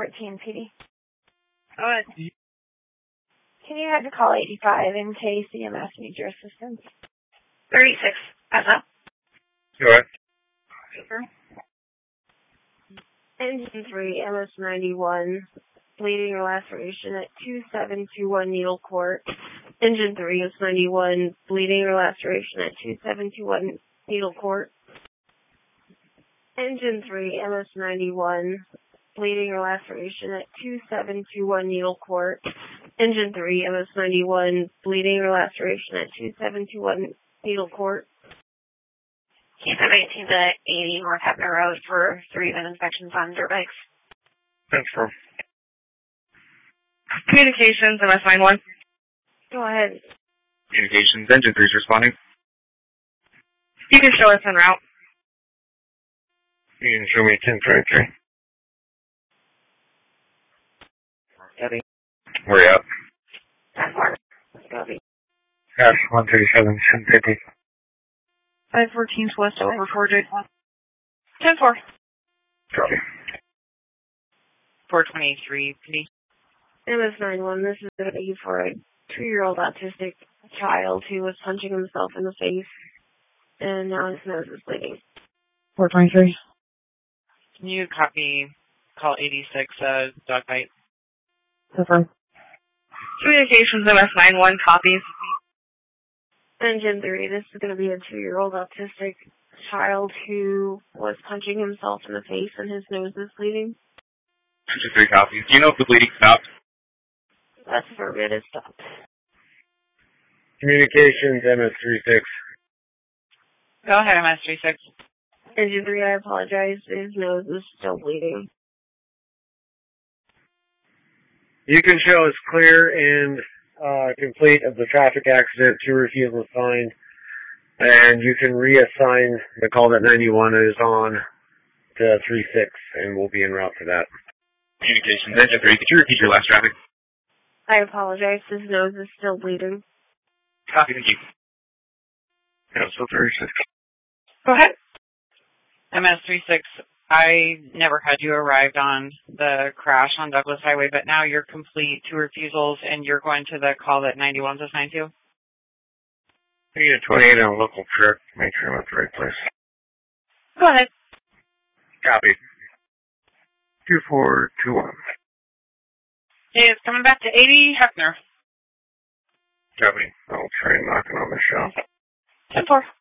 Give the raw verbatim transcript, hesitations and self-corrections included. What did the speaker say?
fourteen, P D. Go ahead. Can you have to call eighty-five in case C M S needs your assistance? thirty-six. Pass up. Go ahead. Paper. Engine three, M S ninety-one, bleeding or laceration at two seven two one Needle Court. Engine three, M S ninety-one, bleeding or laceration at two seven two one Needle Court. Engine three, M S ninety-one, bleeding or laceration at two seven two one Needle Court. Engine three, M S ninety-one, bleeding or laceration at two seven two one Needle Court. Keep it eighteen to eighty North Hefner Road for three event inspections on dirt bikes. Thanks, bro. Communications, M S ninety-one. Go ahead. Communications, engine three's responding. You can show us en route. You can show me ten thirty-three. Copy. Where you at? ten four. Copy. Cash one thirty-seven, ten fifty. five fourteen west over four J. ten four. Copy. four twenty-three, P D. M S ninety-one, this is going to be for a two-year-old autistic child who was punching himself in the face, and now his nose is bleeding. four twenty-three. Can you copy call eighty-six, uh, dog bite? Confirm. Communications, M S ninety-one, copies. Engine three, this is going to be a two-year-old autistic child who was punching himself in the face and his nose is bleeding. Engine three copies. Do you know if the bleeding stopped? That's for it, it stopped. Communications, M S thirty-six. Go ahead, M S thirty-six. Engine three, I apologize. His nose is still bleeding. You can show us clear and uh, complete of the traffic accident, two refusal signed, and you can reassign the call that ninety-one is on to three six, and we'll be en route for that. Communications, engine three, could you repeat your last traffic? I apologize. His nose is still bleeding. Copy, thank you. Yeah, so thirty-six. Go ahead. M S thirty-six, I never had you arrived on the crash on Douglas Highway, but now you're complete, two refusals, and you're going to the call that ninety-one's assigned to? I need a twenty-eight on a local truck to make sure I'm at the right place. Go ahead. Copy. two four two one. Hey, it's coming back to eighty Hefner. Copy. I'll try knocking on the shop. ten four.